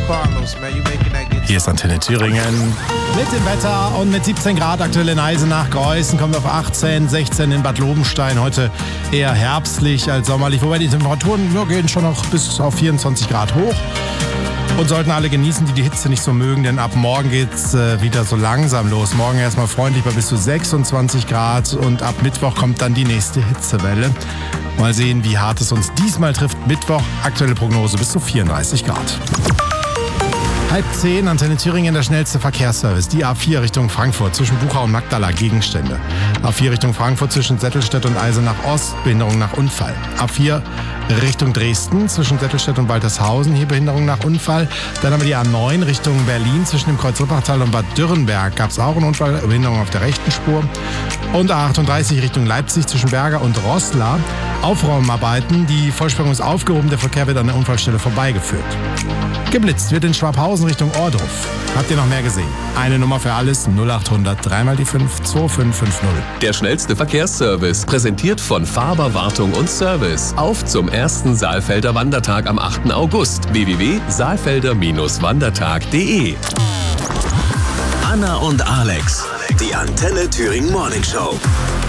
Hier ist Antenne Thüringen. Mit dem Wetter und mit 17 Grad aktuell in Eisenach. Greußen kommt auf 18, 16 in Bad Lobenstein. Heute eher herbstlich als sommerlich. Wobei die Temperaturen gehen schon noch bis auf 24 Grad hoch. Und sollten alle genießen, die Hitze nicht so mögen, denn ab morgen geht's wieder so langsam los. Morgen erstmal freundlich bei bis zu 26 Grad und ab Mittwoch kommt dann die nächste Hitzewelle. Mal sehen, wie hart es uns diesmal trifft. Mittwoch, aktuelle Prognose bis zu 34 Grad. 9:30, Antenne Thüringen, der schnellste Verkehrsservice. Die A4 Richtung Frankfurt zwischen Buchau und Magdala, Gegenstände. A4 Richtung Frankfurt zwischen Settelstedt und Eisenach Ost, Behinderung nach Unfall. A4 Richtung Dresden zwischen Settelstedt und Waltershausen, hier Behinderung nach Unfall. Dann haben wir die A9 Richtung Berlin zwischen dem Kreuz Rippachtal und Bad Dürrenberg. Gab es auch einen Unfall, Behinderung auf der rechten Spur. Und A38 Richtung Leipzig zwischen Berger und Roßla. Aufräumarbeiten, die Vollsperrung ist aufgehoben, der Verkehr wird an der Unfallstelle vorbeigeführt. Geblitzt wird in Schwabhausen Richtung Ohrdruf. Habt ihr noch mehr gesehen? Eine Nummer für alles, 0800 3 mal die 5 2550. Der schnellste Verkehrsservice, präsentiert von Faber Wartung und Service. Auf zum ersten Saalfelder Wandertag am 8. August. www.saalfelder-wandertag.de. Anna und Alex, die Antenne Thüringen Morning Show.